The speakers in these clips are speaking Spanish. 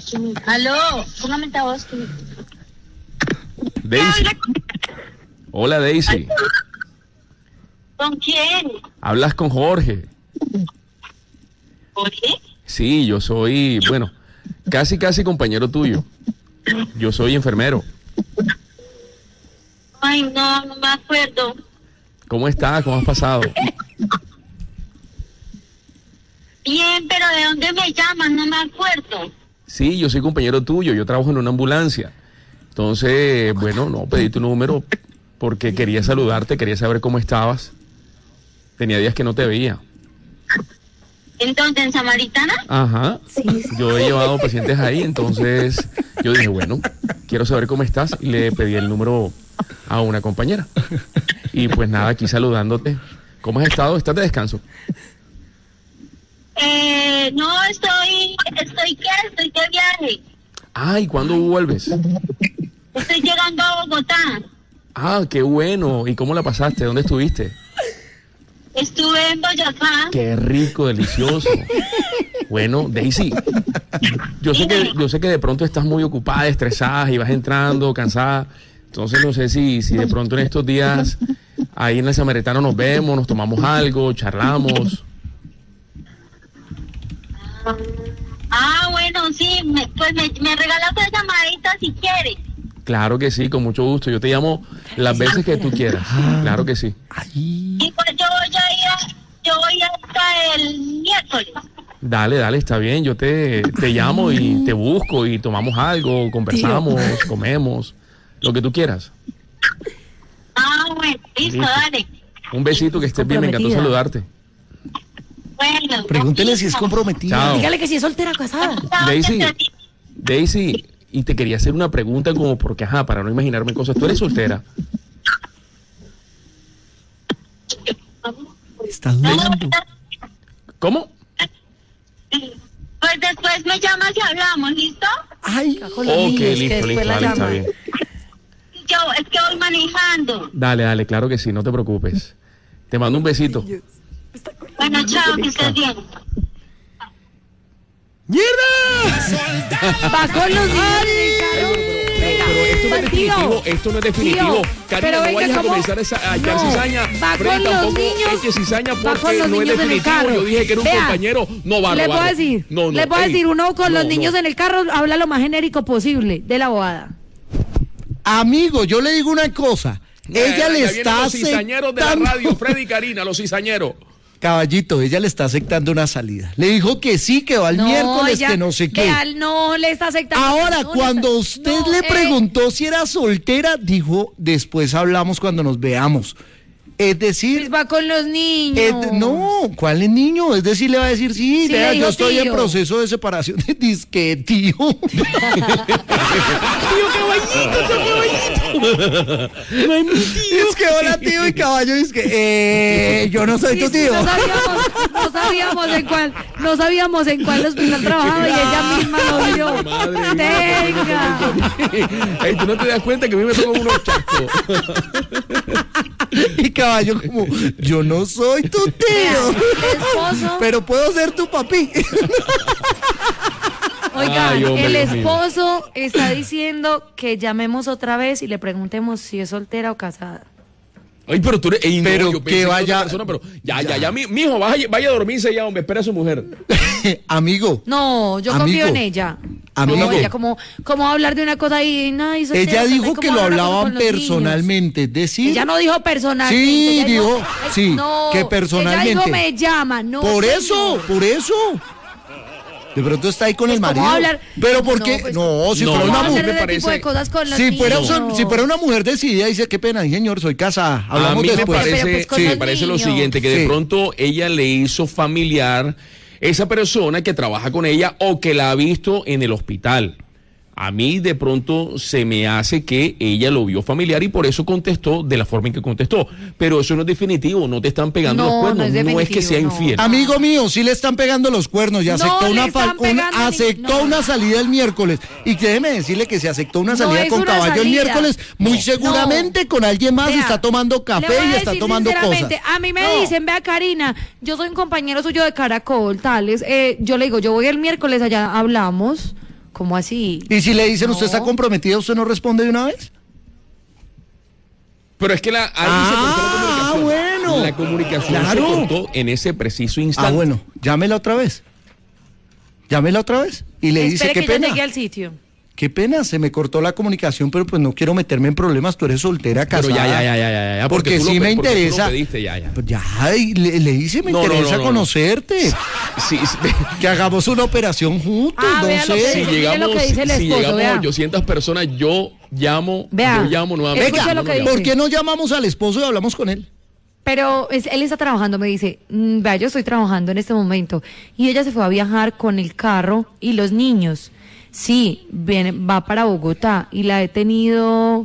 Aló, póngame esta voz. Daisy. Hola, Daisy. ¿Con quién? Hablas con Jorge. ¿Jorge? Sí, yo soy, bueno, casi compañero tuyo. Yo soy enfermero. Ay, no me acuerdo. ¿Cómo estás? ¿Cómo has pasado? Bien, pero ¿de dónde me llaman? No me acuerdo. Sí, yo soy compañero tuyo, yo trabajo en una ambulancia. Entonces, bueno, no, pedí tu número porque quería saludarte, quería saber cómo estabas. Tenía días que no te veía. Entonces, ¿en Samaritana? Ajá. Sí. Yo he llevado pacientes ahí, entonces yo dije, bueno, quiero saber cómo estás y le pedí el número a una compañera. Y pues nada, aquí saludándote. ¿Cómo has estado? ¿Estás de descanso? No, estoy de viaje. Ay, ¿cuándo vuelves? Estoy llegando a Bogotá. Ah, qué bueno. ¿Y cómo la pasaste? ¿Dónde estuviste? Estuve en Boyacá. Qué rico, delicioso. Bueno, Daisy, yo sé que de pronto estás muy ocupada, estresada y vas entrando, cansada. Entonces no sé si de pronto en estos días ahí en el Samaritano nos vemos, nos tomamos algo, charlamos. Bueno, sí, pues me regalas una llamadita si quieres. Claro que sí, con mucho gusto. Yo te llamo las veces que tú quieras. Claro que sí. Y pues yo voy hasta el miércoles. Dale, está bien. Yo te llamo y te busco y tomamos algo, conversamos, comemos, lo que tú quieras. Bueno, listo, Listo. dale. Un besito, que estés bien, me encantó saludarte. Bueno. Pregúntele si es comprometida. Chao. Dígale que si es soltera o casada. Daisy, y te quería hacer una pregunta como porque, para no imaginarme cosas. ¿Tú eres soltera? Estás dudando. ¿Cómo? Pues después me llamas y hablamos, ¿listo? Ay, Con los niños, que listo, después la dale, está llaman. bien. Es que voy manejando. Dale, claro que sí, no te preocupes. Te mando un besito. Bueno, chao, que estés bien. ¡mierda! Va con los niños en el carro. Venga, Pero esto no es definitivo. Karina, pero no venga, vayas a ¿cómo? comenzar a echar No, cizaña. va Freddy, con los tampoco niños, eche cizaña va porque con los no es niños en el definitivo. carro. Yo dije que era un Vea, compañero. No va a le robar. puedo decir, No, le puedo ey, decir, uno con los no, niños no. en el carro habla lo más genérico posible de la bobada. Amigo, yo le digo una cosa. Ella le está los cizañeros de la aceptando. radio, Freddy y Karina, los cizañeros. Caballito, ella le está aceptando una salida. Le dijo que sí, que va el miércoles, ella- que no sé qué. vea, no le está aceptando. Ahora, No, cuando no, usted no, le preguntó si era soltera, dijo, después hablamos cuando nos veamos. Es decir, pues va con los niños. no, ¿cuál es niño? Es decir, le va a decir, sí, Sí, vea, le dijo yo estoy en tío. proceso de separación. Disque tío. Tío caballito. No es mi tío. Es que hola tío y caballo, es que yo no soy Sí, tu sí, tío. no sabíamos en cuál hospital trabajaba y ella misma lo vio. Madre Tenga. Ey, tú no te das cuenta que a mí me tocan unos chascos. Y caballo como, yo no soy tu tío, El esposo, pero puedo ser tu papi. oiga, Ay, hombre, el Dios mío. esposo está diciendo que llamemos otra vez y le preguntemos si es soltera o casada. Ay, pero tú eres. Ey, no, Pero yo que pensé era vaya- otra persona, pero ya, mijo, vaya a dormirse ya, hombre, espera a su mujer. Amigo, No, yo Amigo, confío en ella. amigo. No, ella como hablar de una cosa y no, y soltera, ella casada, dijo y que cómo lo hablar una cosa hablaban con los niños. personalmente, es decir, Ella no dijo personalmente. Sí, ella dijo, sí, no, que personalmente. Ella dijo me llama, no. por señor. eso. De pronto está ahí con el Pues, ¿cómo marido. hablar? Pero ¿por No, qué? pues, No, si no, fuera ¿Cómo una hablar mujer. me de ese tipo de parece- cosas con los Si fuera, niños? si fuera una mujer decidida, dice, qué pena, señor, soy casada. A Hablamos mí me después. Pero, parece, pues, con sí, los me parece lo niños. siguiente, que de Sí. pronto ella le hizo familiar esa persona que trabaja con ella o que la ha visto en el hospital. A mí de pronto se me hace que ella lo vio familiar y por eso contestó de la forma en que contestó. Pero eso no es definitivo, no te están pegando No, los cuernos, no es no es que definitivo, sea no. infiel. Amigo mío, sí le están pegando los cuernos, ya No aceptó le una, están pegando ni- aceptó no. una salida el miércoles. Y déjeme decirle que se aceptó una No salida es con una caballo el salida. miércoles, muy No. seguramente con alguien más, Vea, está tomando le café voy a y está decir tomando cosas. sinceramente, a mí me dicen, vea Karina, yo soy un compañero suyo de Caracol, tales, yo le digo, yo voy el miércoles allá, hablamos ¿cómo así? Y si le dicen, usted No. está comprometida, ¿usted no responde de una vez? Pero es que ahí se cortó la comunicación. Bueno. La comunicación Claro. se cortó en ese preciso instante. Bueno, llámela otra vez. Llámela otra vez. Y le dice, Espere qué que ya pena. llegué al sitio. Qué pena, se me cortó la comunicación, pero pues no quiero meterme en problemas. Tú eres soltera, Pero casada. ya. Porque tú sí lo- me porque tú lo interesa. pediste, ya. Pues ya, y le dice, me No, interesa no. conocerte. Sí, Que hagamos una operación juntos, Ah, no vea lo que sé. si dice. llegamos, lo que dice el si esposo, llegamos vea. a 800 personas, yo llamo nuevamente. Escuche Venga, lo que dice. ¿por qué no llamamos al esposo y hablamos con él? Pero él está trabajando, me dice, vea, yo estoy trabajando en este momento. Y ella se fue a viajar con el carro y los niños. Sí, va para Bogotá y la he tenido,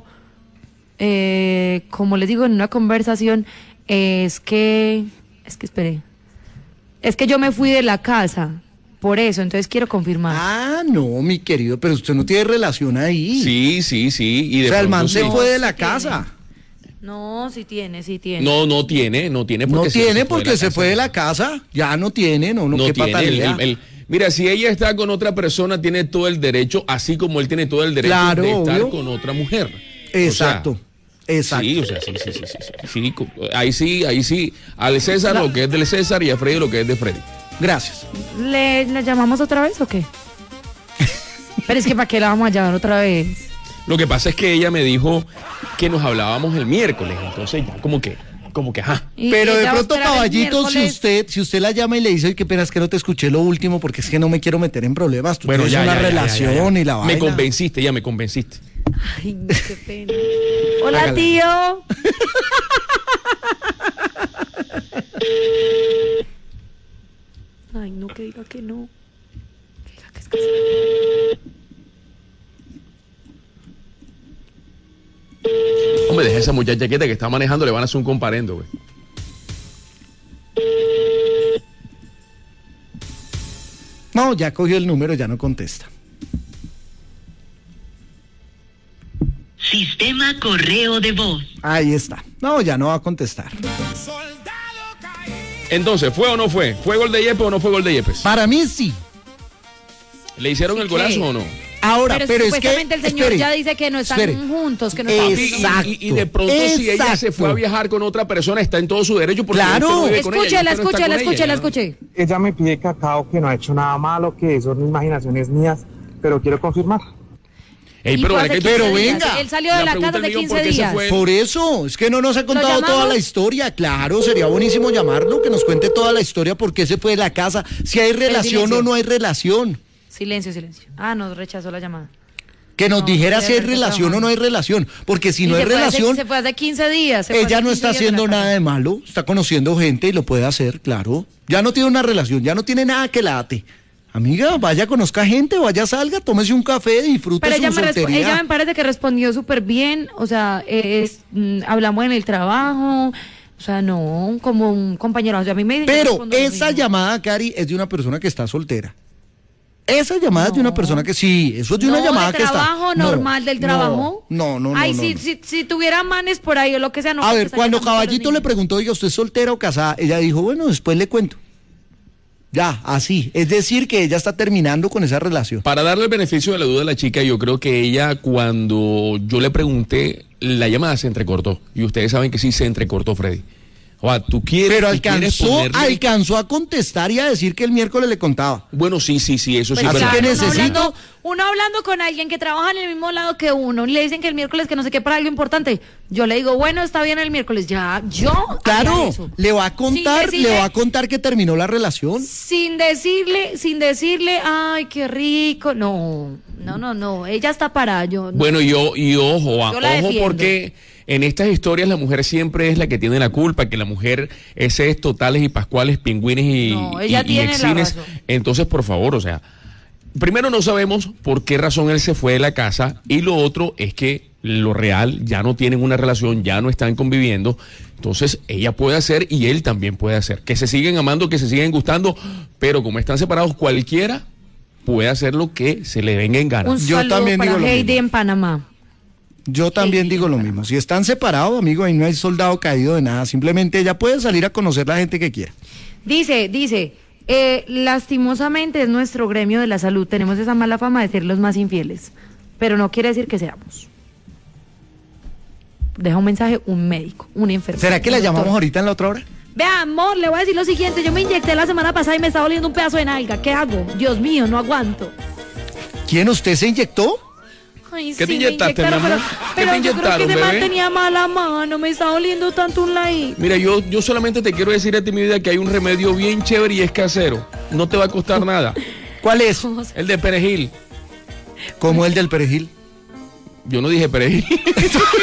como les digo, en una conversación, es que espere, es que yo me fui de la casa, por eso, entonces quiero confirmar. Ah, no, mi querido, pero usted no tiene relación ahí. Sí. Y de O sea, el pronto man sí. se fue de sí la tiene. casa. No, sí tiene. No tiene No porque tiene porque se fue de la casa. Ya no tiene, no No qué tiene. patalea. Mira, si ella está con otra persona, tiene todo el derecho, así como él tiene todo el derecho Claro, de estar obvio. con otra mujer. Exacto. Exacto. Sí, o sea, sí. Ahí sí. Al César lo que es del César y a Freddy lo que es de Freddy. Gracias. ¿Le llamamos otra vez o qué? Pero es que ¿para qué la vamos a llamar otra vez? Lo que pasa es que ella me dijo que nos hablábamos el miércoles, entonces ya como que, ajá. Y Pero de ella va a pronto, esperar el caballito, miércoles. si usted la llama y le dice, "Ay, qué pena, es que no te escuché lo último porque es que no me quiero meter en problemas. Tú tienes una relación y la vaina. Me convenciste. Ay, no, qué pena. Hola, Hágale. tío. Ay, no, que diga que no. Que diga que es casada. Hombre, deja esa muchacha quieta que está manejando, le van a hacer un comparendo, güey. No, ya cogió el número, ya no contesta. Sistema correo de voz. Ahí está. No, ya no va a contestar. Entonces, ¿fue o no fue? ¿Fue gol de Yepes o no fue gol de Yepes? Para mí sí. ¿Le hicieron el golazo o no? Ahora, Pero, pero es que... supuestamente el señor espere, ya dice que no están espere. juntos, que no están Exacto. Y de pronto si ella se fue a viajar con otra persona, está en todo su derecho porque Claro. usted no vive con ella, y usted no está con ella, ¿no? escuché. Ella me pide cacao, que no ha hecho nada malo, que son imaginaciones mías, pero quiero confirmar. Ey, Y pero, fue ¿verdad hace que- 15 pero días. venga. Él salió de la pregunta casa del hace millón, 15 ¿por qué se días. fue? Por eso, es que no nos ha contado toda llamamos? la historia. Claro, sería buenísimo llamarlo, que nos cuente toda la historia, por qué se fue de la casa, si hay relación silencio. o no hay relación. Silencio. Ah, no, rechazó la llamada. Que nos No, dijera debe si hay estar relación trabajando. o no hay relación, porque si Y no hay se fue relación, se fue hace 15 días. se fue ella hace no 15 está días de la haciendo casa. nada de malo, está conociendo gente y lo puede hacer, claro. Ya no tiene una relación, ya no tiene nada que la ate. Amiga, vaya, conozca gente, vaya, salga, tómese un café, disfrute Pero su ella soltería. ella me parece que respondió súper bien, o sea, hablamos en el trabajo, o sea, no, como un compañero, o sea, a mí me dijo que Pero respondo lo esa mismo. llamada, Cari, es de una persona que está soltera. Esa llamada es de una persona que sí, eso es de una llamada de que está. trabajo, No, normal del trabajo. No. Ay, no, si, no. si tuviera manes por ahí o lo que sea, no. A porque ver, está cuando llamando a los Caballito le niños. preguntó, oiga, ¿usted es soltera o casada? Ella dijo, bueno, después le cuento. Ya, así. Es decir, que ella está terminando con esa relación. Para darle el beneficio de la duda a la chica, yo creo que ella, cuando yo le pregunté, la llamada se entrecortó. Y ustedes saben que sí se entrecortó, Freddy. O sea, tú quieres. Pero tú quieres alcanzó a contestar y a decir que el miércoles le contaba. Bueno, sí, eso sí. Pues es así verdad. que uno necesito- hablando- Uno hablando con alguien que trabaja en el mismo lado que uno, y le dicen que el miércoles que no sé qué para algo importante. Yo le digo, bueno, está bien el miércoles. Ya, yo. haría Claro, eso. le va a contar, Sin decirle- le va a contar que terminó la relación. Sin decirle, ay, qué rico. No. Ella está para yo. no. Bueno, y ojo, Yo la ojo, defiendo. porque en estas historias la mujer siempre es la que tiene la culpa, que la mujer es esto, tales y pascuales, pingüines y, No, ella y tiene la exines. razón. Entonces, por favor, o sea, primero no sabemos por qué razón él se fue de la casa, y lo otro es que lo real, ya no tienen una relación, ya no están conviviendo. Entonces ella puede hacer y él también puede hacer, que se siguen amando, que se siguen gustando, pero como están separados, cualquiera puede hacer lo que se le venga en gana. Un Yo saludo también para digo lo Heidi mismo. en Panamá. Yo también digo lo mismo. Si están separados, amigo, ahí no hay soldado caído de nada. Simplemente ella puede salir a conocer la gente que quiera. Dice, Lastimosamente es nuestro gremio de la salud. Tenemos esa mala fama de ser los más infieles. Pero no quiere decir que seamos. Deja un mensaje un médico, un enfermero. ¿Será que la llamamos ahorita en la otra hora? Vea, amor, le voy a decir lo siguiente. Yo me inyecté la semana pasada y me está doliendo un pedazo de nalga. ¿Qué hago? Dios mío, no aguanto. ¿Quién, usted se inyectó? Ay, ¿Qué sí, te inyectaste, me mi amor? pero ¿Qué te yo creo que inyectaron, ese man bebé? tenía mala mano. Me está doliendo tanto un ladito. Mira, yo solamente te quiero decir a ti, mi vida, que hay un remedio bien chévere y es casero. No te va a costar nada. ¿Cuál es? El de perejil. ¿Cómo el del perejil? Yo no dije perejil.